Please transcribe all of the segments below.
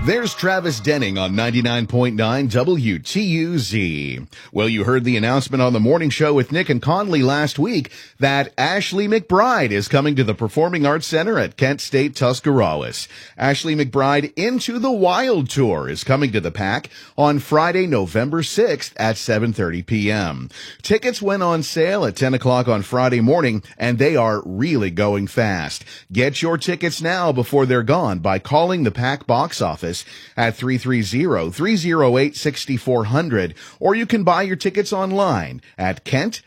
There's Travis Denning on 99.9 WTUZ. Well, you heard the announcement on the morning show with Nick and Conley last week that Ashley McBryde is coming to the Performing Arts Center at Kent State Tuscarawas. Ashley McBryde Into the Wild Tour is coming to the PAC on Friday, November 6th at 7:30 p.m. Tickets went on sale at 10 o'clock on Friday morning, and they are really going fast. Get your tickets now before they're gone by calling the PAC box office at 330-308-6400, or you can buy your tickets online at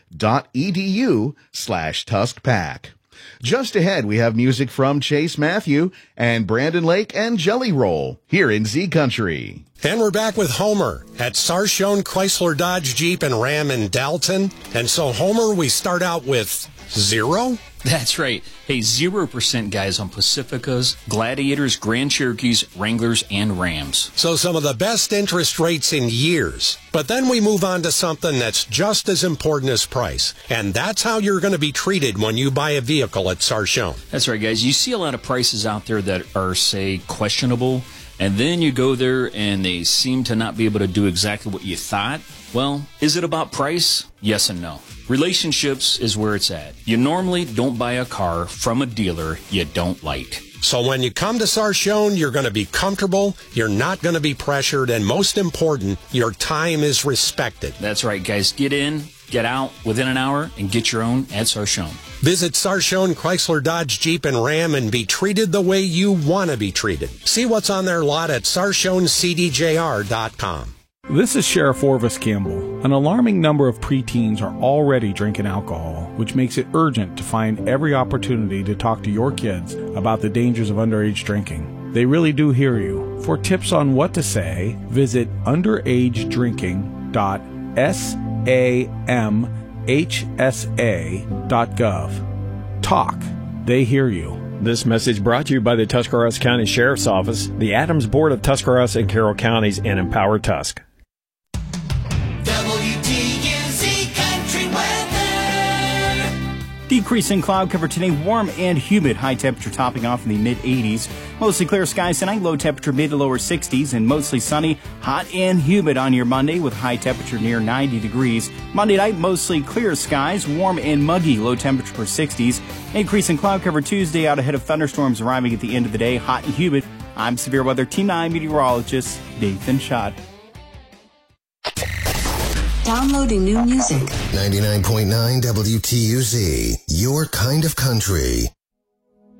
kent.edu/TuskPAC. Just ahead, we have music from Chase Matthew and Brandon Lake and Jelly Roll here in Z Country. And we're back with Homer at Sarshone Chrysler Dodge Jeep and Ram in Dalton. And so, Homer, we start out with 0? That's right. Hey, 0% guys on Pacificas, Gladiators, Grand Cherokees, Wranglers, and Rams. So some of the best interest rates in years. But then we move on to something that's just as important as price. And that's how you're going to be treated when you buy a vehicle at Sarshone. That's right, guys. You see a lot of prices out there that are, say, questionable. And then you go there and they seem to not be able to do exactly what you thought. Well, is it about price? Yes and no. Relationships is where it's at. You normally don't buy a car from a dealer you don't like. So when you come to Sarshone, you're going to be comfortable, you're not going to be pressured, and most important, your time is respected. That's right, guys. Get in, get out within an hour, and get your own at Sarshone. Visit Sarshone Chrysler Dodge Jeep and Ram and be treated the way you want to be treated. See what's on their lot at SarshonCDJR.com. This is Sheriff Orvis Campbell. An alarming number of preteens are already drinking alcohol, which makes it urgent to find every opportunity to talk to your kids about the dangers of underage drinking. They really do hear you. For tips on what to say, visit underagedrinking.samhsa.gov. Talk. They hear you. This message brought to you by the Tuscarawas County Sheriff's Office, the Adams Board of Tuscarawas and Carroll Counties, and Empower Tusk. WTUZ Country Weather. Decreasing cloud cover today, warm and humid. High temperature topping off in the mid-80s. Mostly clear skies tonight, low temperature mid to lower 60s, and mostly sunny, hot and humid on your Monday with high temperature near 90 degrees. Monday night, mostly clear skies, warm and muggy, low temperature for 60s. Increasing cloud cover Tuesday out ahead of thunderstorms arriving at the end of the day, hot and humid. I'm Severe Weather Team 9 meteorologist Nathan Schott. Downloading new music. 99.9 WTUZ, your kind of country.